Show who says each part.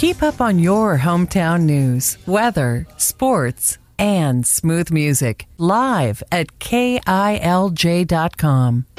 Speaker 1: Keep up on your hometown news, weather, sports, and smooth music live at KILJ.com.